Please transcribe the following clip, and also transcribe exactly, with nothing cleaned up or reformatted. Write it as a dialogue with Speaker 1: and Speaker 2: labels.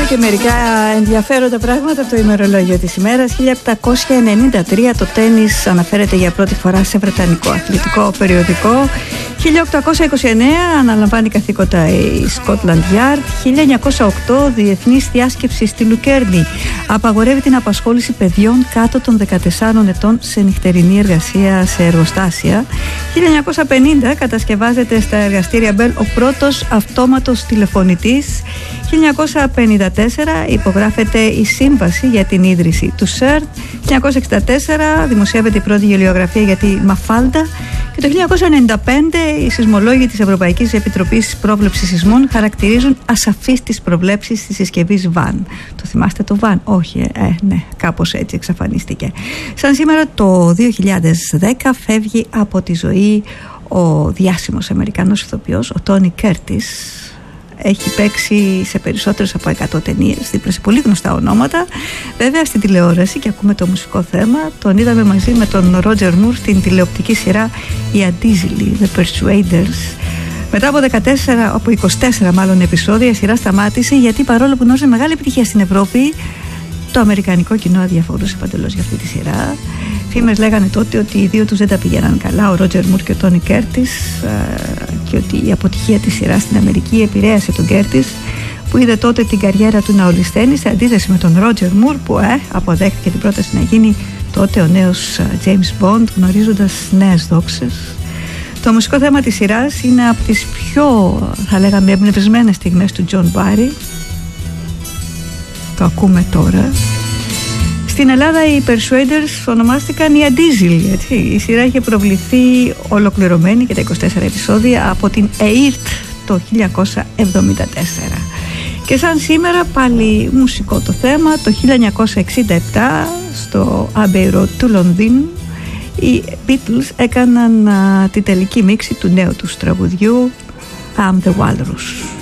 Speaker 1: και μερικά ενδιαφέροντα πράγματα από το ημερολόγιο της ημέρας. χίλια οκτακόσια ενενήντα τρία το τένις αναφέρεται για πρώτη φορά σε βρετανικό αθλητικό περιοδικό. χίλια οκτακόσια είκοσι εννέα αναλαμβάνει καθήκοντα η Scotland Yard. χίλια εννιακόσια οκτώ διεθνής διάσκεψη στη Λουκέρνη απαγορεύει την απασχόληση παιδιών κάτω των δεκατεσσάρων ετών σε νυχτερινή εργασία σε εργοστάσια. χίλια εννιακόσια πενήντα κατασκευάζεται στα εργαστήρια Bell ο πρώτος αυτόματος τηλεφωνητής. χίλια εννιακόσια πενήντα τέσσερα υπογράφεται η σύμβαση για την ίδρυση του σερτ. χίλια εννιακόσια εξήντα τέσσερα δημοσιεύεται η πρώτη γελιογραφία για τη Μαφάλτα. Και το χίλια εννιακόσια ενενήντα πέντε οι σεισμολόγοι της Ευρωπαϊκής Επιτροπής Πρόβλεψης Σεισμών χαρακτηρίζουν ασαφείς τις προβλέψεις της συσκευής Βαν. Το θυμάστε το Βαν? Όχι, ε, ε, ναι, κάπως έτσι εξαφανίστηκε. Σαν σήμερα το δύο χιλιάδες δέκα φεύγει από τη ζωή ο διάσημος Αμερικανός ηθοποιός, ο Τόνι Κέρτις. Έχει παίξει σε περισσότερες από εκατό ταινίες, δίπλα σε πολύ γνωστά ονόματα. Βέβαια στην τηλεόραση, και ακούμε το μουσικό θέμα, τον είδαμε μαζί με τον Ρότζερ Μουρ στην τηλεοπτική σειρά η Αντίζηλη, The Persuaders. Μετά από, δεκατέσσερα, από είκοσι τέσσερα μάλλον επεισόδια η σειρά σταμάτησε, γιατί παρόλο που γνώριζε μεγάλη επιτυχία στην Ευρώπη, το αμερικανικό κοινό αδιαφορούσε παντελώς για αυτή τη σειρά. Φήμες λέγανε τότε ότι οι δύο τους δεν τα πήγαιναν καλά, ο Ρότζερ Μουρ και ο Τόνι Κέρτις, και ότι η αποτυχία της σειράς στην Αμερική επηρέασε τον Κέρτις, που είδε τότε την καριέρα του να ολισθαίνει, σε αντίθεση με τον Ρότζερ Μουρ που ε, αποδέχτηκε την πρόταση να γίνει τότε ο νέος James Bond, γνωρίζοντας νέες δόξες. Το μουσικό θέμα της σειράς είναι από τις πιο, θα λέγαμε, εμπνευσμένες στιγμές του Τζον Μπάρι. Το ακούμε τώρα. Στην Ελλάδα οι Persuaders ονομάστηκαν οι Αντίζηλοι, έτσι. Η σειρά είχε προβληθεί ολοκληρωμένη και τα είκοσι τέσσερα επεισόδια από την ΕΙΡΤ το χίλια εννιακόσια εβδομήντα τέσσερα. Και σαν σήμερα πάλι μουσικό το θέμα. Το χίλια εννιακόσια εξήντα επτά στο Abbey Road του Λονδίνου οι Beatles έκαναν α, την τελική μίξη του νέου τους τραγουδιού I'm the Walrus.